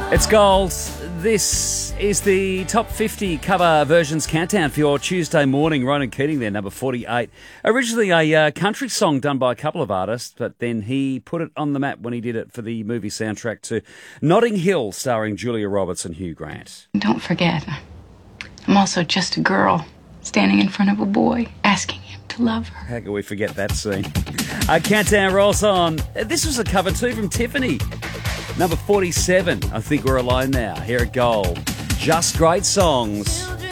It's gold. This is the top 50 cover versions countdown for your Tuesday morning. Ronan Keating there, number 48. Originally a country song done by a couple of artists, but then he put it on the map when he did it for the movie soundtrack to Notting Hill, starring Julia Roberts and Hugh Grant. Don't forget, I'm also just a girl standing in front of a boy asking him to love her. How can we forget that scene? Countdown rolls on. This was a cover too from Tiffany. Number 47, I Think We're Alone Now. Here at Gold. Just great songs.